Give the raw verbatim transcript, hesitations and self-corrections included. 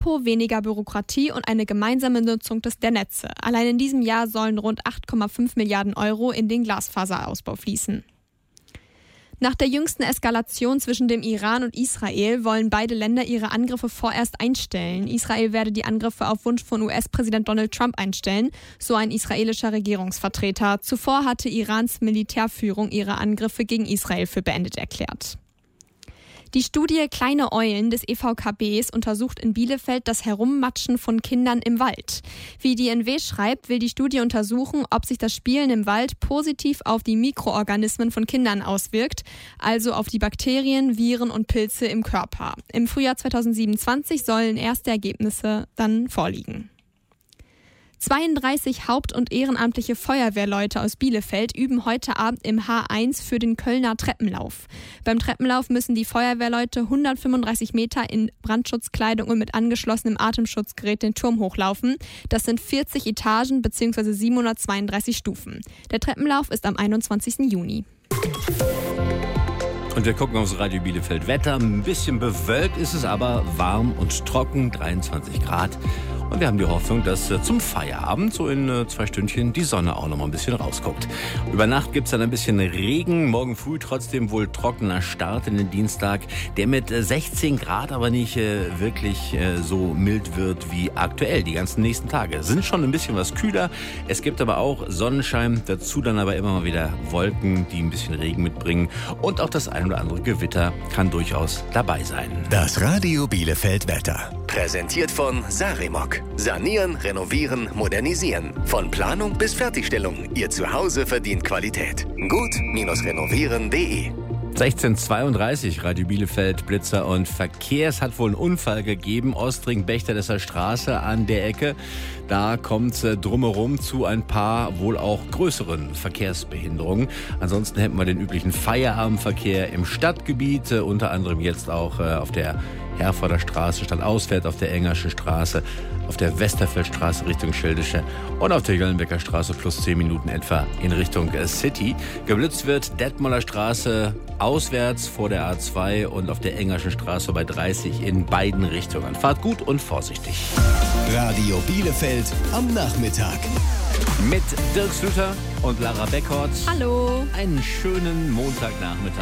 weniger Bürokratie und eine gemeinsame Nutzung des, der Netze. Allein in diesem Jahr sollen rund acht Komma fünf Milliarden Euro in den Glasfaserausbau fließen. Nach der jüngsten Eskalation zwischen dem Iran und Israel wollen beide Länder ihre Angriffe vorerst einstellen. Israel werde die Angriffe auf Wunsch von U S-Präsident Donald Trump einstellen, so ein israelischer Regierungsvertreter. Zuvor hatte Irans Militärführung ihre Angriffe gegen Israel für beendet erklärt. Die Studie Kleine Eulen des E V K Bs untersucht in Bielefeld das Herummatschen von Kindern im Wald. Wie die N W schreibt, will die Studie untersuchen, ob sich das Spielen im Wald positiv auf die Mikroorganismen von Kindern auswirkt, also auf die Bakterien, Viren und Pilze im Körper. Im Frühjahr zweitausendsiebenundzwanzig sollen erste Ergebnisse dann vorliegen. zweiunddreißig haupt- und ehrenamtliche Feuerwehrleute aus Bielefeld üben heute Abend im H eins für den Kölner Treppenlauf. Beim Treppenlauf müssen die Feuerwehrleute hundertfünfunddreißig Meter in Brandschutzkleidung und mit angeschlossenem Atemschutzgerät den Turm hochlaufen. Das sind vierzig Etagen bzw. siebenhundertzweiunddreißig Stufen. Der Treppenlauf ist am einundzwanzigsten Juni. Und wir gucken aufs Radio Bielefeld Wetter. Ein bisschen bewölkt ist es, aber warm und trocken, dreiundzwanzig Grad. Und wir haben die Hoffnung, dass zum Feierabend, so in zwei Stündchen, die Sonne auch noch mal ein bisschen rausguckt. Über Nacht gibt es dann ein bisschen Regen. Morgen früh trotzdem wohl trockener Start in den Dienstag, der mit sechzehn Grad aber nicht äh, wirklich äh, so mild wird wie aktuell. Die ganzen nächsten Tage sind schon ein bisschen was kühler. Es gibt aber auch Sonnenschein. Dazu dann aber immer mal wieder Wolken, die ein bisschen Regen mitbringen. Und auch das ein oder andere Gewitter kann durchaus dabei sein. Das Radio Bielefeld Wetter. Präsentiert von Sarimok. Sanieren, renovieren, modernisieren. Von Planung bis Fertigstellung. Ihr Zuhause verdient Qualität. Gut-renovieren punkt de. sechzehn Uhr zweiunddreißig, Radio Bielefeld, Blitzer und Verkehr. Es hat wohl einen Unfall gegeben, Ostring-Bechteresser Straße an der Ecke. Da kommt es drumherum zu ein paar wohl auch größeren Verkehrsbehinderungen. Ansonsten hätten wir den üblichen Feierabendverkehr im Stadtgebiet, unter anderem jetzt auch auf der Herforder Straße statt auswärts, auf der Engerschen Straße, auf der Westerfeldstraße Richtung Schildische und auf der Jöllenbecker Straße plus zehn Minuten etwa in Richtung City. Geblitzt wird Detmolder Straße auswärts vor der A zwei und auf der Engerschen Straße bei dreißig in beiden Richtungen. Fahrt gut und vorsichtig. Radio Bielefeld am Nachmittag. Mit Dirk Slüter und Lara Beckhorst. Hallo. Einen schönen Montagnachmittag.